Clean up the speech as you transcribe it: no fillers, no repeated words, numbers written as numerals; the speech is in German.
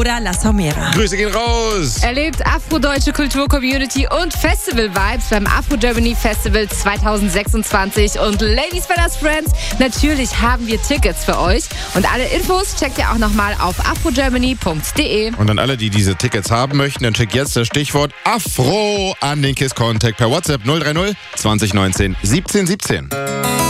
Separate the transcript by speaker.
Speaker 1: oder La Somera.
Speaker 2: Grüße gehen raus.
Speaker 3: Erlebt afrodeutsche Kultur-Community und Festival-Vibes beim Afro Germany Festival 2026. Und Ladies, Fellas, Friends, natürlich haben wir Tickets für euch. Und alle Infos checkt ihr auch nochmal auf afrogermany.de.
Speaker 2: Und an alle, die diese Tickets haben möchten, dann checkt jetzt das Stichwort Afro an den KISS Contact per WhatsApp 030 2019 17 17.